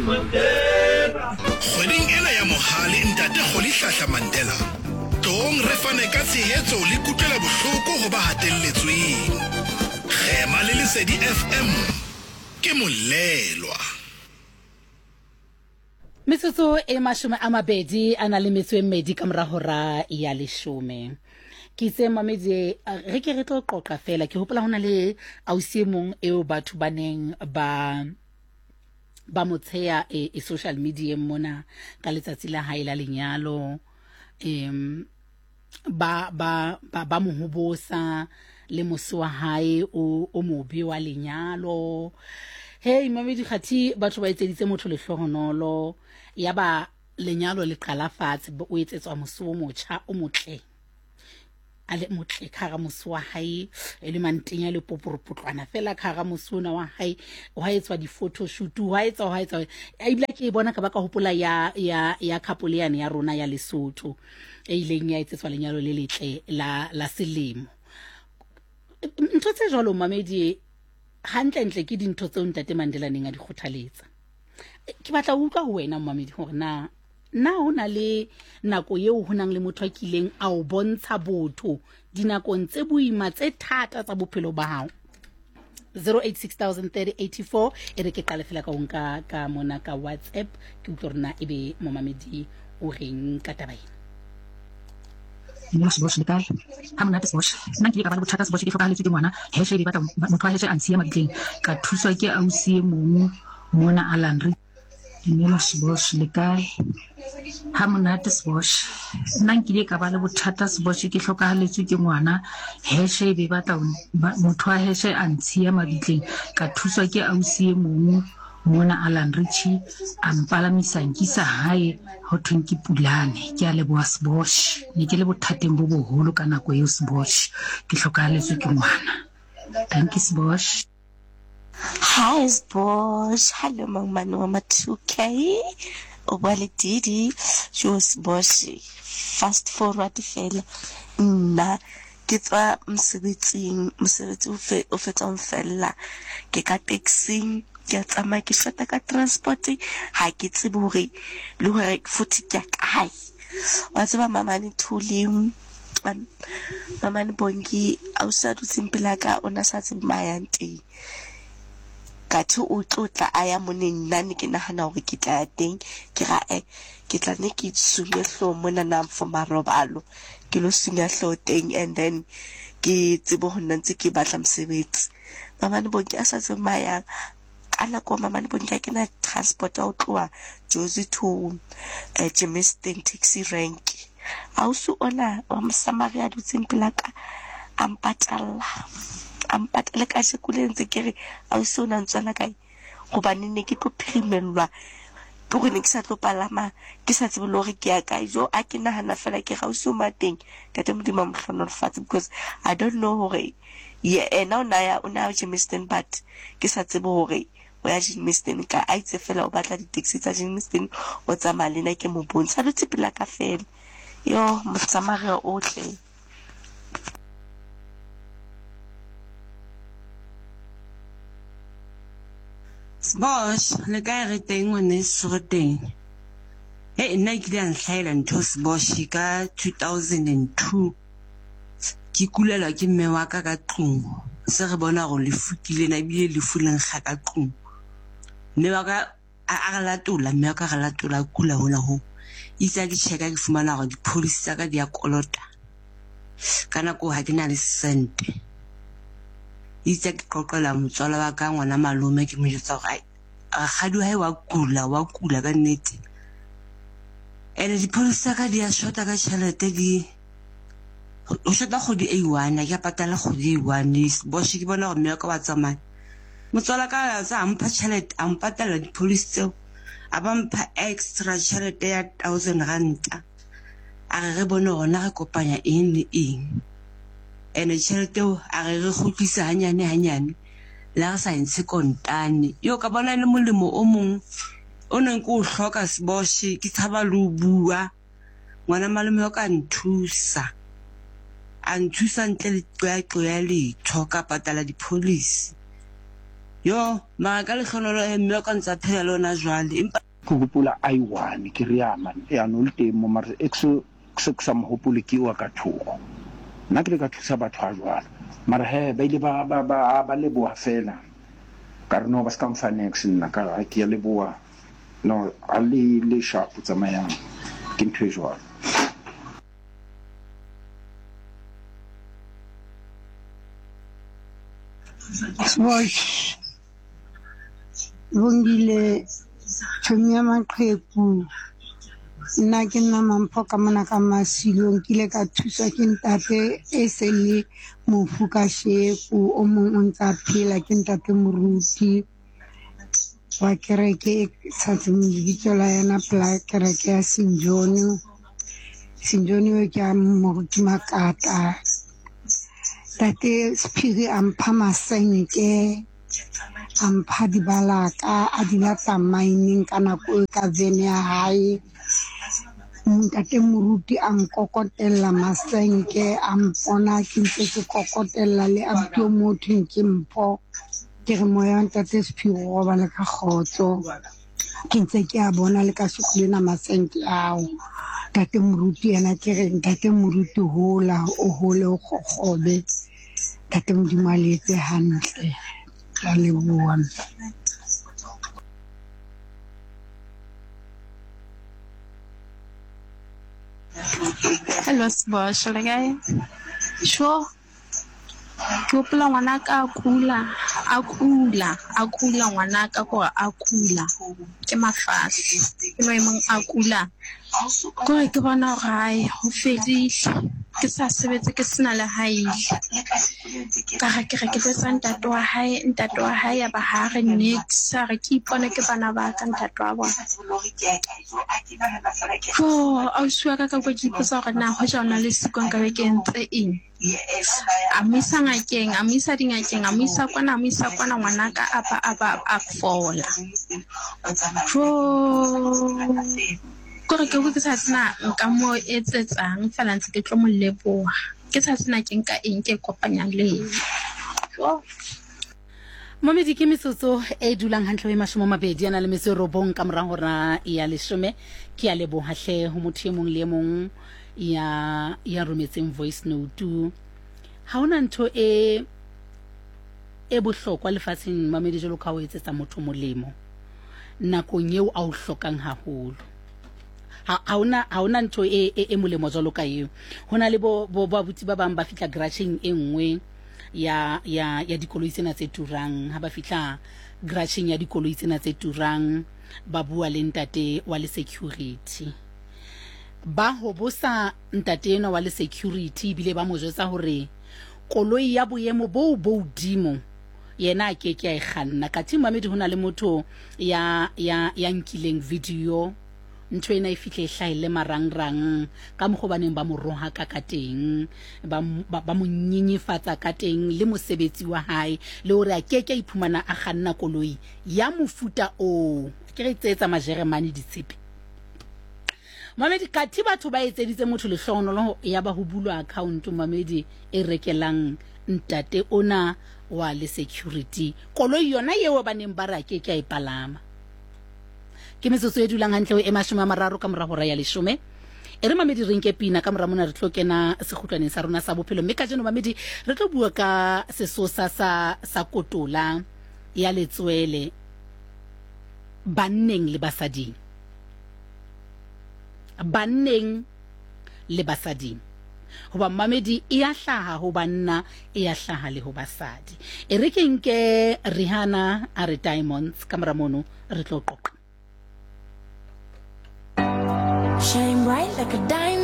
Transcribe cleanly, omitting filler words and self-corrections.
Kgweding ena ya mohale ntate Kgolihlahla Mandela tong re fane ka tshehetso le kutlwela bohloko ho ba hatelletsweng. Kgema le Lesedi FM ke molelwa. Metsotso e mashome a mabedi a na le metso e mmedi ka mora hora ya leshome. Ke itse mamedi re ke re tlo qoqa fela ke hopola hona le ausi mong eo batho baneng ba motsheya social media mona ka letsatsi la hae la lenyalo ba mo hobosa le mosi wa hae o mobe wa lenyalo. Hey mamedi khathi batho ba etseditse motho le hlohonolo ya ba lenyalo le qala fatshe o etsetswa mosi o motjha o motle ale motle khara mosi wa hae le mantenya le poporopotlwana fela khara mosi ona wa hae wa etswa di photo shoot wa etsa a ile ke bona ka ba ka hopola ya couple ya rona ya Lesotho e ileng ya etsetswa lenyalo le letle la selemo. Ntho tse jwalo mamedi hantle ke dintho tseo ntate Mandela neng a di kgothaletsa. Ke batla ho utlwa ho wena mamedi hore na hona le nako eo ho nang le motho a kileng a o bontsha botho dinakong tse boima tse thata tsa bophelo ba hao. 08603084 e re ke qale fela ka unka ka mona ka WhatsApp ke utlwa rena ebe momamedi o reng ka taba ena. Bosh le kae ha mona bosh nna ke ka ba le bothata bosh ke hloka haletse ke ngwana heshe be batla motho wa heshe a ntshiya mabitleng ka thuswa ke ausi mong mona Alan bosh le kae ha mona bosh nna ke ka ba le bothata bosh ke hloka haletse ke ngwana heshe be batla motho wa heshe a ntshiya mabitleng ka thuswa ke ausi mong mona Alan Richie ampalamisa nkisa hae ho thweng ke Pulane ke a leboha bosh ne ke le bothateng bo boholo ka nako eo bosh ke hlokahaletswe ke ngwana. Thank you bosh. Hi bosh, hello mangmane wa ma2K o bua le Didi Jos bosh fast forward fela nna ke tswa mosebetsi o fetsa fela ke ka taxing ke tsamaya ke shota ka transport ha ke tsebe hore le hore futhi ke kae wa tseba mamane Thuli mamane Bongi ausa dutsimpela ka ona sa tsemayang teng ka thu o tlotla aya moneng nna ke nahana hore ke tla teng ke ra ke tla ne ke tsume hlo mona na for marobalo ke lo sunya hlo teng and then ke tsebo hona ntse ke batla mosebetsi mamane Bongi a sa tsemayang ana ko mamane Bongi ke na transport a o tloa Jozi to Germiston taxi rank ausu ona wa msamaria dutsimpela ka ampatala ka se kulentse kere ausu ona ntswana kae go ba nne ke tlo phimelwa ke go ne ke sa tlo palama ke sa tsebe le hore ke ya kae jo a ke nahana fela ke ausu mateng ka te modimo mohlono lefatshe because I don't know hore now ona Germiston but ke sa tsebe hore o ya Germiston ka a itse fela o batla di taxi tsa Germiston o tsamaya le nna ke mo bontsha le tsepela ka fela yo motsamagela otle. Bosh le kae re teng ngwane se teng nna ke le nhlaela ntho bosh ka 2002 ke kulela ke mme wa ka tlung se re bona go le futile na bile le fuleng ga ka tlung mme wa ka a ga latola mme wa ka ga latola kula hona ho itse ke cheka ke fumana go di-police tsa ka di a kolota kana ko ha ke na le sente itse ke qoqela motswala wa ka ngwana malome ke mo jotsa gore a gadu hae wa kula ka nnete ene di-police tsa ka di a shota ka tšhelete o shota kgodi A1 ke a patala kgodi A1 bosh ke bona gore mme wa ka wa tsamaya motswala ka tsa ampha tšhelete a mpatala di-police tseo a ba mpha extra tšhelete ya 1000 ranta a re bone gona re kopanya eng le eng ene tšhelete a re khutlisa hanyane la re sa ntshe kontane yo ka bona le molemo o mong o neng ko hloka bosh ke thaba lo bua ngwana malome o ka nthusa a nthusa ntle le qoya le thoka patala di-police yo mara ka lekgonolo mme o ka ntsa phela le ona jwale empa ke gopola I1 ke rea man ya no le teng mo mare exo sa mohopole ke wa ka thoko nna ke le ka thusa batho a jwalo mara ba ile ba leboa fela ka re no ba ska mfa next nna ka ke ya leboa no a le sharp tsamayang ke ntho e jwalo Swash Bongile Chomia Maqheku nna ke nna mampho ka mona ka masilong kile ka thusa ke ntate e se le mofu ka sheku o mong o ntsa phela ke ntate Moruti wa kereke sa tsmiditso la yana pla kereke ya Sinjoni o ka Moruti Makata tate Spirit ampha masenke ampha dibalaka a dilata mining kana ko ka vene ya hae ntate Moruti a nkokotella masenke a mpona ke ntse ke kokotella le a butlo motho ke mpho ke re moya ntate Spirit go ba le ka khotso ke ntse ke a bona le ka sukulena masenke ao tate Moruti yana ke re ntate Moruti hola o hole o gogobe tate Modimo a letse hantle ka leboa Hello Sbosh, le kae? Sure. Ke hopola ngwanaka a kula ngwanaka gore a kula ke mafahla ke maemong a kula gore ke bona gore hae ho fedile ke sa sebetse ke sena le haile ka ga ke tletsa ntate wa hae ya ba ha re next re ke ipone ke bana ba ka ntate wa bona a uswa ka kwa ke ipotsa gore na ho jana le siko nka be ke ntse eng a misa dingakeng a misa kwana ngwanaka a fola kore ke go ke sa tsena nka mo etsetsang fela ntse ke tlo mo leboha ke sa tsena ke nka eng ke kopanyang le Momedi ke metsotso e dulang hantle we 20 ana le metso robong ka mora hora ya 10 ke ya leboha hle ho motho e mong le mong ya rometseng voice note ha ona ntho e bohlokwa lefatsheng Mamedi jalo ka o etsetsa motho molemo nakong eo a o hlokang haholo ha ona ntho e molemo jalo ka eo hona le bo babuti ba bang ba fitla garageng e nngwe ya dikoloi tsena tse turang ha ba fitla garageng ya dikoloi tsena tse turang ba bua le ntate wa le security ba ho bosa ntate ena wa le security bile ba mo jwetsa hore koloi ya boemo bo dimo yena a ke a ikganna ka thi Mamedi hona le motho ya nkileng video ntho ena e fihle hlaile marangrang ka mogobaneng ba mo roha ka teng ba mo nyinyifatsa ka teng le mosebetsi wa hae le hore a ke iphumana a kganna koloi ya mofuta o ke re tsetsa majeremane ditshepe Mamedi ka thi batho ba etseditse motho le hlonolo ya ba ho bulwa account Mamedi e rekelang ntate ona wa le security koloi yona yeo ba neng ba ra ke a ipalama ke metsotso e dulang hantle o e 30 ka mora hora ya 10 e re Mamedi re nke pina ka mora mona re tlo kena sekhutlwaneng sa rona sa bophelo mme ka jeno Mamedi re tlo bua ka sesosa sa kotola ya letswele banneng le basading hoba Mamedi e a hlaha ho banna e a hlaha le ho basadi e re ke nke Rihanna a re Diamonds ka mora mono re tlo qoqa Shine bright like a diamond.